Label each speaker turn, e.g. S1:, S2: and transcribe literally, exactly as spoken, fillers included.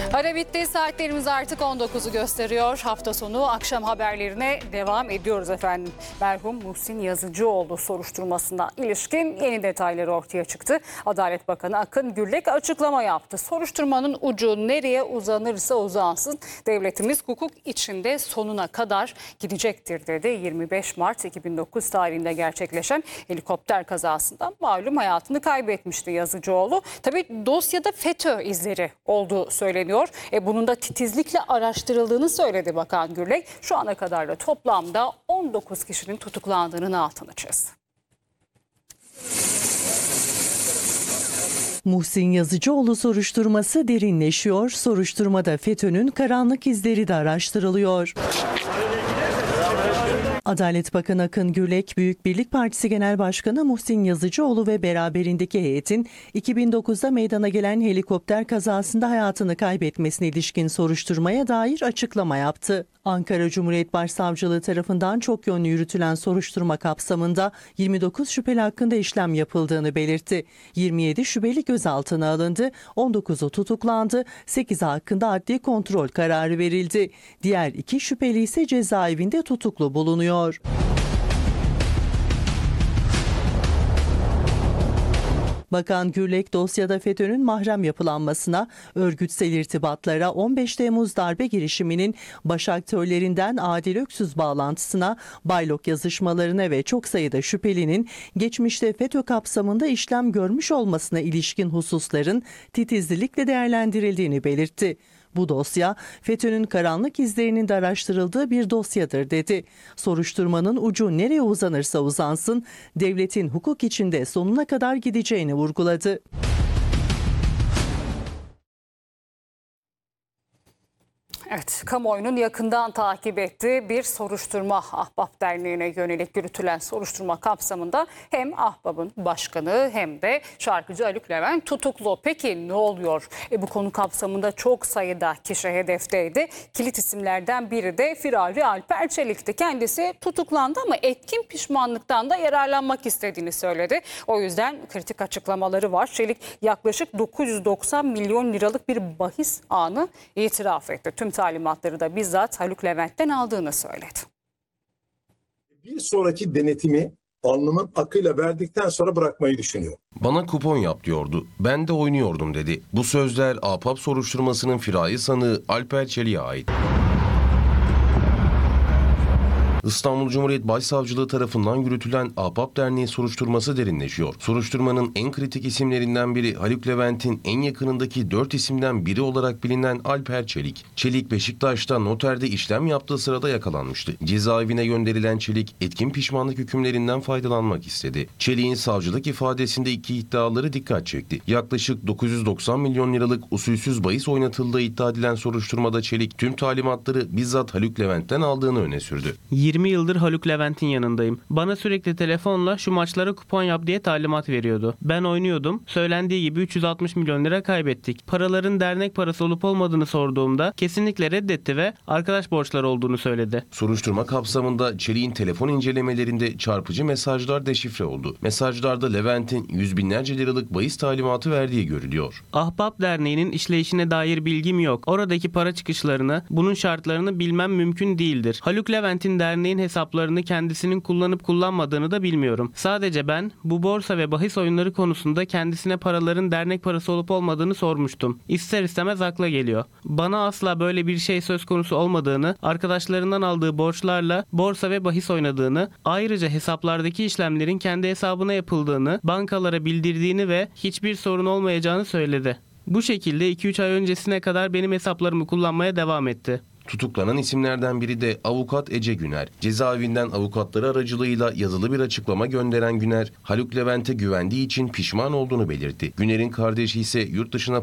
S1: Ara bitti. Saatlerimiz artık on dokuzu gösteriyor. Hafta sonu akşam haberlerine devam ediyoruz efendim. Merhum Muhsin Yazıcıoğlu soruşturmasına ilişkin yeni detaylar ortaya çıktı. Adalet Bakanı Akın Gürlek açıklama yaptı. Soruşturmanın ucu nereye uzanırsa uzansın devletimiz hukuk içinde sonuna kadar gidecektir dedi. yirmi beş Mart iki bin dokuz tarihinde gerçekleşen helikopter kazasında malum hayatını kaybetmişti Yazıcıoğlu. Tabii dosyada FETÖ izleri olduğu söyleniyor. E bunun da titizlikle araştırıldığını söyledi Bakan Gürlek. Şu ana kadar da toplamda on dokuz kişinin tutuklandığının altını çizdi.
S2: Muhsin Yazıcıoğlu soruşturması derinleşiyor. Soruşturmada FETÖ'nün karanlık izleri de araştırılıyor. Adalet Bakanı Akın Gürlek, Büyük Birlik Partisi Genel Başkanı Muhsin Yazıcıoğlu ve beraberindeki heyetin iki bin dokuzda meydana gelen helikopter kazasında hayatını kaybetmesine ilişkin soruşturmaya dair açıklama yaptı. Ankara Cumhuriyet Başsavcılığı tarafından çok yönlü yürütülen soruşturma kapsamında yirmi dokuz şüpheli hakkında işlem yapıldığını belirtti. yirmi yedi şüpheli gözaltına alındı, on dokuzu tutuklandı, sekizi hakkında adli kontrol kararı verildi. Diğer iki şüpheli ise cezaevinde tutuklu bulunuyor. Bakan Gürlek dosyada FETÖ'nün mahrem yapılanmasına, örgütsel irtibatlara, on beş Temmuz darbe girişiminin baş aktörlerinden Adil Öksüz bağlantısına, Baylok yazışmalarına ve çok sayıda şüphelinin geçmişte FETÖ kapsamında işlem görmüş olmasına ilişkin hususların titizlikle değerlendirildiğini belirtti. Bu dosya FETÖ'nün karanlık izlerinin de araştırıldığı bir dosyadır dedi. Soruşturmanın ucu nereye uzanırsa uzansın, devletin hukuk içinde sonuna kadar gideceğini vurguladı.
S1: Evet, kamuoyunun yakından takip ettiği bir soruşturma Ahbap Derneği'ne yönelik yürütülen soruşturma kapsamında hem Ahbap'ın başkanı hem de şarkıcı Haluk Levent tutuklu. Peki ne oluyor? E, bu konu kapsamında çok sayıda kişi hedefteydi. Kilit isimlerden biri de firari Alper Çelik'ti. Kendisi tutuklandı ama etkin pişmanlıktan da yararlanmak istediğini söyledi. O yüzden kritik açıklamaları var. Çelik yaklaşık dokuz yüz doksan milyon liralık bir bahis ağını itiraf etti. Tüm talimatları da bizzat Haluk Levent'ten aldığını söyledi.
S3: Bir sonraki denetimi alnımın akıyla verdikten sonra bırakmayı düşünüyor.
S4: Bana kupon yap diyordu. Ben de oynuyordum dedi. Bu sözler Ahbap soruşturmasının firari sanığı Alper Çelik'e ait. İstanbul Cumhuriyet Başsavcılığı tarafından yürütülen Ahbap Derneği soruşturması derinleşiyor. Soruşturmanın en kritik isimlerinden biri Haluk Levent'in en yakınındaki dört isimden biri olarak bilinen Alper Çelik. Çelik Beşiktaş'ta noterde işlem yaptığı sırada yakalanmıştı. Cezaevine gönderilen Çelik etkin pişmanlık hükümlerinden faydalanmak istedi. Çelik'in savcılık ifadesinde iki iddiaları dikkat çekti. Yaklaşık dokuz yüz doksan milyon liralık usulsüz bahis oynatıldığı iddia edilen soruşturmada Çelik tüm talimatları bizzat Haluk Levent'ten aldığını öne sürdü.
S5: yirmi yıldır Haluk Levent'in yanındayım. Bana sürekli telefonla şu maçlara kupon yap diye talimat veriyordu. Ben oynuyordum. Söylendiği gibi üç yüz altmış milyon lira kaybettik. Paraların dernek parası olup olmadığını sorduğumda kesinlikle reddetti ve arkadaş borçları olduğunu söyledi.
S4: Soruşturma kapsamında Çelik'in telefon incelemelerinde çarpıcı mesajlar deşifre oldu. Mesajlarda Levent'in yüz binlerce liralık bahis talimatı verdiği görülüyor.
S5: Ahbap Derneği'nin işleyişine dair bilgim yok. Oradaki para çıkışlarını, bunun şartlarını bilmem mümkün değildir. Haluk Levent'in derneğin hesaplarını kendisinin kullanıp kullanmadığını da bilmiyorum. Sadece ben bu borsa ve bahis oyunları konusunda kendisine paraların dernek parası olup olmadığını sormuştum. İster istemez akla geliyor. Bana asla böyle bir şey söz konusu olmadığını, arkadaşlarından aldığı borçlarla borsa ve bahis oynadığını, ayrıca hesaplardaki işlemlerin kendi hesabına yapıldığını, bankalara bildirdiğini ve hiçbir sorun olmayacağını söyledi. Bu şekilde iki üç ay öncesine kadar benim hesaplarımı kullanmaya devam etti.
S4: Tutuklanan isimlerden biri de avukat Ece Güner. Cezaevinden avukatları aracılığıyla yazılı bir açıklama gönderen Güner, Haluk Levent'e güvendiği için pişman olduğunu belirtti. Güner'in kardeşi ise yurt dışına